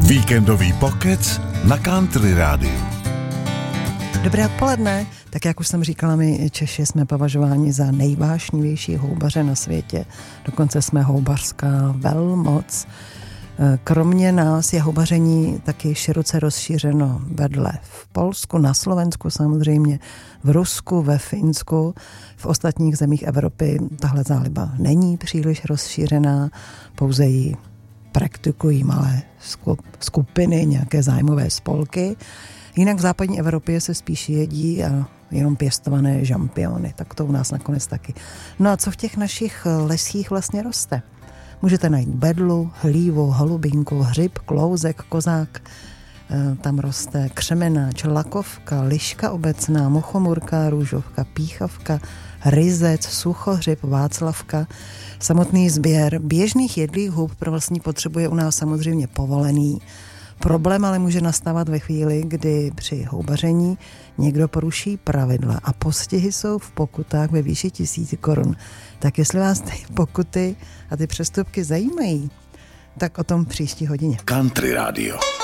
Víkendový pokec na Country Rádiu. Dobré odpoledne. Tak jak už jsem říkala, my Češi jsme považováni za nejvášnivější houbaře na světě. Dokonce jsme houbařská velmoc. Kromě nás je houbaření taky široce rozšířeno vedle v Polsku, na Slovensku samozřejmě, v Rusku, ve Finsku. V ostatních zemích Evropy tahle záliba není příliš rozšířená, pouze ji praktikují malé skupiny, nějaké zájmové spolky. Jinak v západní Evropě se spíš jedí a jenom pěstované žampiony, tak to u nás nakonec taky. No a co v těch našich lesích vlastně roste? Můžete najít bedlu, hlívu, holubinku, hřib, klouzek, kozák. Tam roste křemenáč, lakovka, liška obecná, muchomurka, růžovka, píchavka, ryzec, suchohřib, václavka. Samotný sběr běžných jedlých hub pro vlastní potřebu je u nás samozřejmě povolený. Problém ale může nastávat ve chvíli, kdy při houbaření někdo poruší pravidla a postihy jsou v pokutách ve výši 1000 korun. Tak jestli vás ty pokuty a ty přestupky zajímají, tak o tom příští hodině. Country Radio.